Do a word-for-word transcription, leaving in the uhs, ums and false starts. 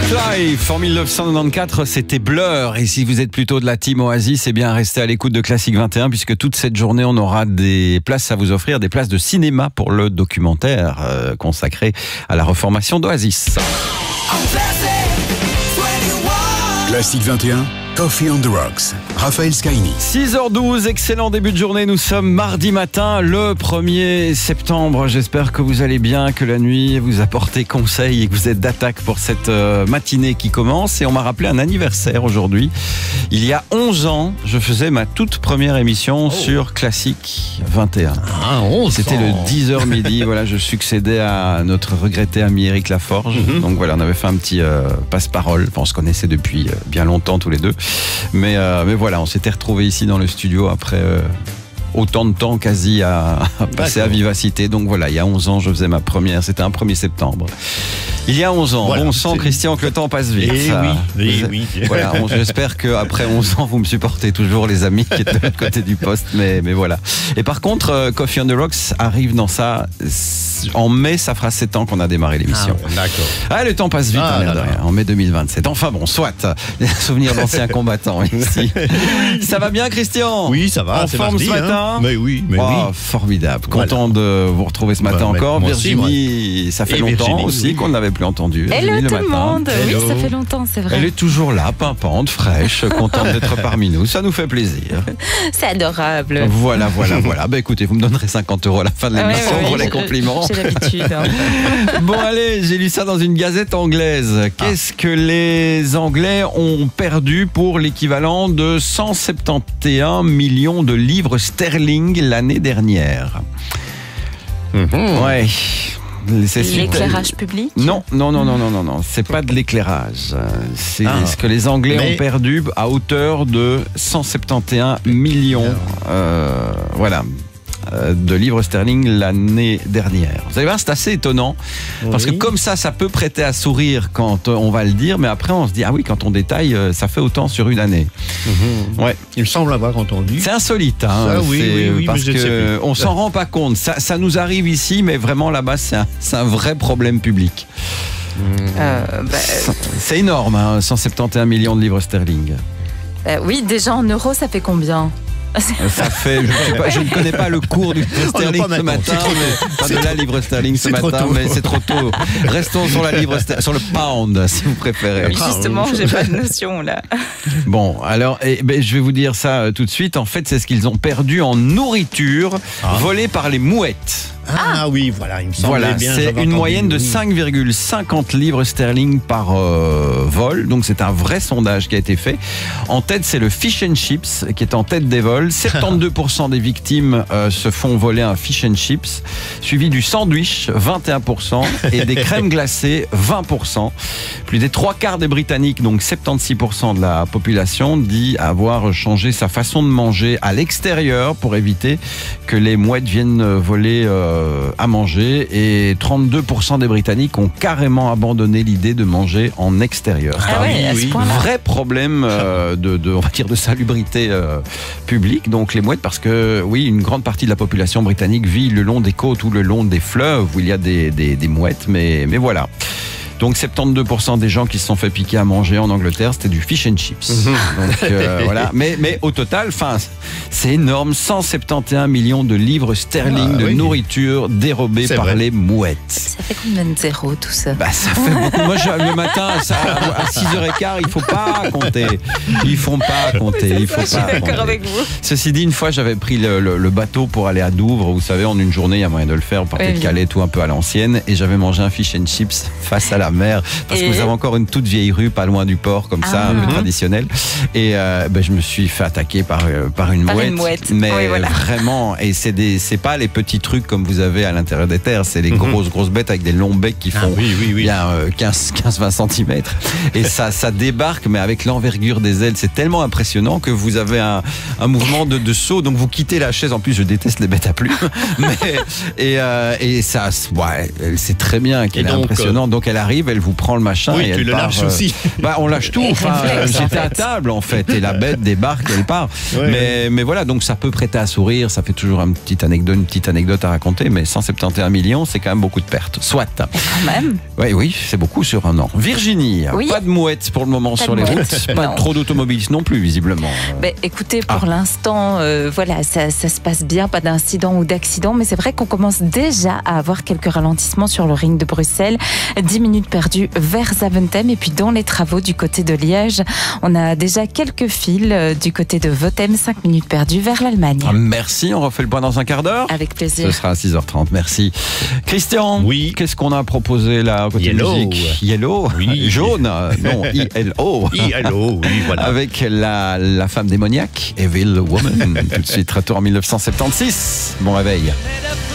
Westlife en dix-neuf cent quatre-vingt-quatorze, c'était Blur. Et si vous êtes plutôt de la team Oasis, c'est bien restez à l'écoute de Classique vingt et un puisque toute cette journée, on aura des places à vous offrir, des places de cinéma pour le documentaire euh, consacré à la reformation d'Oasis. Classique vingt et un, Coffee on the Rocks, Raphaël Scaini. six heures douze, excellent début de journée. Nous sommes mardi matin, le premier septembre. J'espère que vous allez bien, que la nuit vous a porté conseil et que vous êtes d'attaque pour cette matinée qui commence. Et on m'a rappelé un anniversaire aujourd'hui. Il y a onze ans, je faisais ma toute première émission oh. sur Classique vingt et un. Ah, onze C'était le dix heures midi. Voilà, je succédais à notre regretté ami Éric Laforge. Mm-hmm. Donc voilà, on avait fait un petit euh, passe-parole. Enfin, on se connaissait depuis euh, bien longtemps tous les deux. Mais, euh, mais voilà, on s'était retrouvés ici dans le studio après euh, autant de temps quasi à, à passer à vivacité. Donc voilà, il y a onze ans, je faisais ma première, c'était un premier septembre. Il y a onze ans, voilà, bon sang c'est... Christian que le temps passe vite. Et ça, oui, vous, oui. Voilà, on, j'espère qu'après onze ans, vous me supportez toujours les amis qui étaient de l'autre côté du poste, mais, mais voilà. Et par contre, euh, Coffee on the Rocks arrive dans ça, en mai, ça fera sept ans qu'on a démarré l'émission. Ah, d'accord. Ah, le temps passe vite, ah, hein, de rien, en mai deux mille vingt-sept. Enfin bon, soit, les souvenirs d'anciens combattants ici. Ça va bien Christian? Oui, ça va. En forme mardi, ce matin hein. Mais oui, mais oh, oui. Formidable. Content voilà. de vous retrouver ce matin bah, encore. Virginie, aussi, ça fait Et longtemps Virginie, aussi oui. qu'on ne l'avait plus entendu. Hello Virginie, tout le le matin. monde. Hello. Oui, ça fait longtemps, c'est vrai. Elle est toujours là, pimpante, fraîche, contente d'être parmi nous. Ça nous fait plaisir. C'est adorable. Voilà, voilà, voilà. Bah écoutez, vous me donnerez cinquante euros à la fin de l'émission ouais, ouais, pour ouais, les j'ai, compliments. J'ai l'habitude. Hein. Bon allez, j'ai lu ça dans une gazette anglaise. Qu'est-ce que les Anglais ont perdu pour l'équivalent de cent soixante et onze millions de livres sterling l'année dernière? Mmh. Ouais. C'est l'éclairage public? Non, non, non, non, non, non, non. C'est pas de l'éclairage. C'est ah. ce que les Anglais Mais... ont perdu à hauteur de cent soixante et onze millions. Euh, voilà. de livres sterling l'année dernière. Vous allez voir, c'est assez étonnant oui. parce que comme ça, ça peut prêter à sourire quand on va le dire, mais après on se dit, ah oui, quand on détaille, ça fait autant sur une année. Mmh. Ouais. Il me semble avoir entendu. C'est insolite, hein, ça, oui, c'est oui, oui, parce qu'on s'en rend pas compte. Ça, ça nous arrive ici, mais vraiment là-bas, c'est un, c'est un vrai problème public. Mmh. Euh, bah... C'est énorme, hein, cent soixante et onze millions de livres sterling. Euh, oui, déjà en euros, ça fait combien? Ça fait, je, pas, je ne connais pas le cours du sterling ce matin, mais, pas de la livre sterling ce matin, mais c'est trop tôt. Restons sur la livre sterling, sur le pound, si vous préférez. Justement, j'ai pas de notion là. Bon, alors, eh, ben, je vais vous dire ça euh, tout de suite. En fait, c'est ce qu'ils ont perdu en nourriture ah. volée par les mouettes. Ah, ah oui, voilà, il me semblait voilà, bien. C'est une entendu, moyenne de oui. cinq virgule cinquante livres sterling par euh, vol. Donc c'est un vrai sondage qui a été fait. En tête, c'est le fish and chips qui est en tête des vols. soixante-douze pour cent des victimes euh, se font voler un fish and chips, suivi du sandwich, vingt et un pour cent, et des crèmes glacées, vingt pour cent. Plus des trois quarts des Britanniques, donc soixante-seize pour cent de la population, dit avoir changé sa façon de manger à l'extérieur pour éviter que les mouettes viennent voler euh, à manger, et trente-deux pour cent des Britanniques ont carrément abandonné l'idée de manger en extérieur. C'est ah un ouais, oui, vrai problème euh, de, de, on va dire, de salubrité euh, publique, donc les mouettes, parce que oui, une grande partie de la population britannique vit le long des côtes ou le long des fleuves où il y a des, des, des mouettes, mais, mais voilà. Donc soixante-douze pour cent des gens qui se sont fait piquer à manger en Angleterre, c'était du fish and chips. Mmh. Donc euh, voilà. Mais, mais au total, c'est énorme, cent soixante et onze millions de livres sterling ah, de oui. nourriture dérobée par vrai. les mouettes. Ça fait combien de zéros tout ça? Bah ça fait beaucoup. Moi je, le matin ça, à six heures quinze, il faut pas compter. Ils font pas compter. Il faut ça, pas. Je suis d'accord avec vous. Ceci dit, une fois j'avais pris le, le, le bateau pour aller à Douvres. Vous savez, en une journée, il y a moyen de le faire. On partait oui, de Calais, tout un peu à l'ancienne, et j'avais mangé un fish and chips face à la mer, parce et que vous avez encore une toute vieille rue pas loin du port, comme ça, ah, un peu traditionnelle. Et euh, ben, je me suis fait attaquer par, euh, par une par mouette. Une mouette. Mais oui, voilà. vraiment, et c'est des, c'est pas les petits trucs comme vous avez à l'intérieur des terres, c'est les mm-hmm. grosses, grosses bêtes avec des longs becs qui font ah, oui, oui, oui. bien euh, quinze à vingt centimètres. Et ça, ça débarque, mais avec l'envergure des ailes, c'est tellement impressionnant que vous avez un, un mouvement de, de saut. Donc vous quittez la chaise. En plus, je déteste les bêtes à plumes. Mais, et, euh, et ça, ouais, c'est très bien qu'elle est impressionnante. Donc elle arrive. arrive, elle vous prend le machin Oui, et tu elle le part, lâches euh, aussi. Bah, on lâche tout. Enfin, Réflexe, en j'étais à fait. table en fait et la bête débarque, elle part. Ouais. mais, mais voilà, donc ça peut prêter à sourire, ça fait toujours une petite anecdote, une petite anecdote à raconter, mais cent soixante et onze millions, c'est quand même beaucoup de pertes. Soit. Quand même. Oui, oui, c'est beaucoup sur un an. Virginie, Oui. pas de mouettes pour le moment Pas sur de les mouettes, routes, pas non. trop d'automobilistes non plus visiblement. Ben, écoutez, pour Ah. l'instant, euh, voilà, ça, ça se passe bien, pas d'incident ou d'accident, mais c'est vrai qu'on commence déjà à avoir quelques ralentissements sur le ring de Bruxelles. dix minutes perdues vers Zaventem et puis dans les travaux du côté de Liège, on a déjà quelques fils euh, du côté de Votem, cinq minutes perdues vers l'Allemagne. Ah, merci, on refait le point dans un quart d'heure. Avec Ce plaisir. sera à six heures trente, merci. Christian, Oui. qu'est-ce qu'on a proposé là côté Yellow. musique? Yellow. Oui. Jaune. euh, Non, I L O. Oui, allô, oui, voilà. Avec la, la femme démoniaque, Evil Woman. Tout de suite, retour en mille neuf cent soixante-seize. Bon réveil. Head up